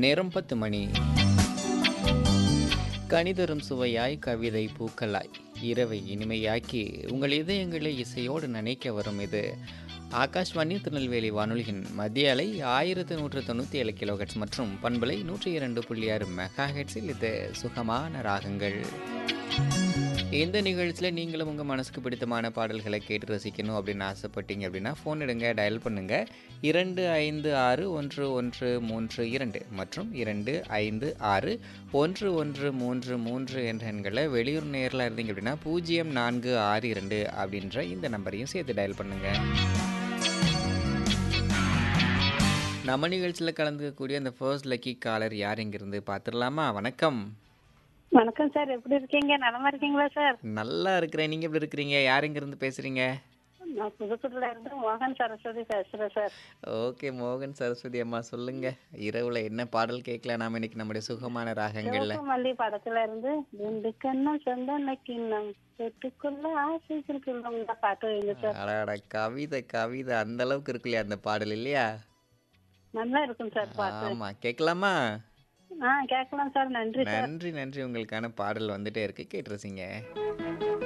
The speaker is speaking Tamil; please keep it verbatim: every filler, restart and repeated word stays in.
நேரம் பத்து மணி. கனிதரும் சுவையாய் கவிதை பூக்களாய் இரவை இனிமையாக்கி உங்கள் இதயங்களை இசையோடு நினைக்க வரும் இது ஆகாஷ்வாணி திருநெல்வேலி வானொலியின் மத்திய அலை ஆயிரத்து நூற்று தொண்ணூற்றி ஏழு கிலோஹெட்ஸ் மற்றும் பண்பலை நூற்றி இரண்டு புள்ளி ஆறு மெகா ஹெட்ஸில் இது சுகமான ராகங்கள். இந்த நிகழ்ச்சியில் நீங்களும் உங்கள் மனசுக்கு பிடித்தமான பாடல்களை கேட்டு ரசிக்கணும் அப்படின்னு ஆசைப்பட்டீங்க அப்படின்னா ஃபோன் எடுங்க, டயல் பண்ணுங்கள். இரண்டு ஐந்து ஆறு ஒன்று ஒன்று மூன்று இரண்டு மற்றும் இரண்டு ஐந்து ஆறு ஒன்று ஒன்று மூன்று மூன்று என்ற எண்களை வெளியூர் நேரில் இருந்தீங்க அப்படின்னா பூஜ்ஜியம் நான்கு ஆறு இரண்டு அப்படின்ற இந்த நம்பரையும் சேர்த்து டயல் பண்ணுங்கள். நம்ம நிகழ்ச்சியில் கலந்துக்கக்கூடிய அந்த ஃபர்ஸ்ட் லக்கி காலர் யார் இங்கிருந்து பார்த்துடலாமா? வணக்கம். வணக்கம் சார், எப்படி இருக்கீங்க? நலமா இருக்கீங்களா சார்? நல்லா இருக்கிறேன். நீங்கள் எப்படி இருக்கிறீங்க? யார் இங்கிருந்து பேசுகிறீங்க? நான் புதுக்குடில இருந்து மோகன் சரஸ்வதி பேசுறேன் சார். ஓகே மோகன் சரஸ்வதி அம்மா, சொல்லுங்க. இரவுல என்ன பாடல் கேட்கலாம் நாம இன்னைக்கு நம்முடைய சுகமான ராகங்கள்ல? மல்லி படத்துல இருந்து ரெண்டு கண்ணம் சொந்த கிண்ணம் தொட்டுக்குள்ள ஆசைக்குள்ள இந்த பாட்டு வைங்க சார். அடாடா, கவிதை கவிதை அந்த அளவுக்கு இருக்கு இல்லையா அந்த பாடல், இல்லையா? நல்லா இருக்கும் சார் பாட்டு. ஆமா, கேட்கலாமா? ஆ கேட்கலாம் சார். நன்றி சார். நன்றி நன்றி. உங்களுக்கான பாடல் வந்துட்டே இருக்கு, கேட்டு ரசிங்க.